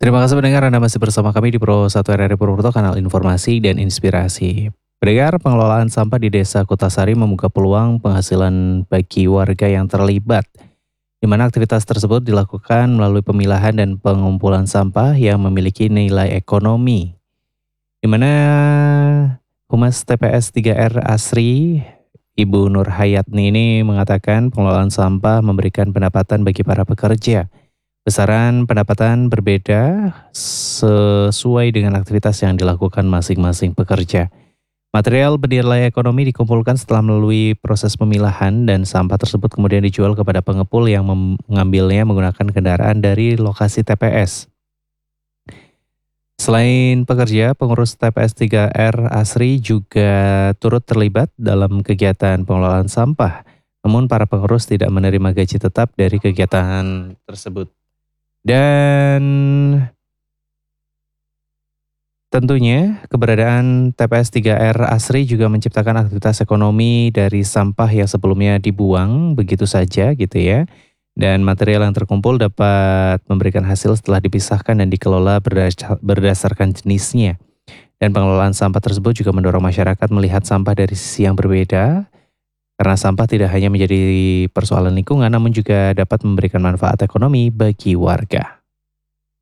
Terima kasih pendengar Anda masih bersama kami di Pro 1 RRI Purwokerto, kanal informasi dan inspirasi. Pendengar, pengelolaan sampah di Desa Kutasari membuka peluang penghasilan bagi warga yang terlibat, di mana aktivitas tersebut dilakukan melalui pemilahan dan pengumpulan sampah yang memiliki nilai ekonomi. Di mana Humas TPS 3R Asri, Ibu Nur Hayatni ini mengatakan pengelolaan sampah memberikan pendapatan bagi para pekerja. Besaran pendapatan berbeda sesuai dengan aktivitas yang dilakukan masing-masing pekerja. Material bernilai ekonomi dikumpulkan setelah melalui proses pemilahan dan sampah tersebut kemudian dijual kepada pengepul yang mengambilnya menggunakan kendaraan dari lokasi TPS. Selain pekerja, pengurus TPS 3R Asri juga turut terlibat dalam kegiatan pengelolaan sampah. Namun para pengurus tidak menerima gaji tetap dari kegiatan tersebut. Dan tentunya keberadaan TPS 3R Asri juga menciptakan aktivitas ekonomi dari sampah yang sebelumnya dibuang begitu saja gitu ya. Dan material yang terkumpul dapat memberikan hasil setelah dipisahkan dan dikelola berdasarkan jenisnya. Dan pengelolaan sampah tersebut juga mendorong masyarakat melihat sampah dari sisi yang berbeda, karena sampah tidak hanya menjadi persoalan lingkungan namun juga dapat memberikan manfaat ekonomi bagi warga.